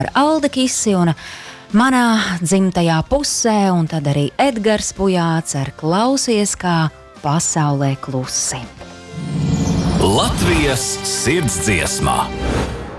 Alde Kisi un manā dzimtajā pusē, un tad arī Edgars Pujāts ar Klausies, kā pasaulē klusi. Latvijas sirdsdziesmā.